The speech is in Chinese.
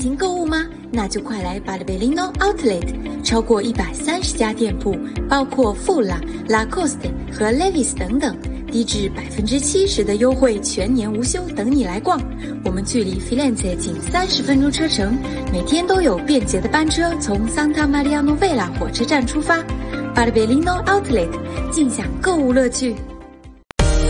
情购物吗？那就快来巴黎贝利诺 Outlet， 超过130家店铺，包括富拉、Lacoste 和 Levi's 等等，低至70%的优惠，全年无休，等你来逛。我们距离 Firenze 仅30分钟车程，每天都有便捷的班车从 Santa Maria Novella 火车站出发。巴黎贝利诺 Outlet， 尽享购物乐趣。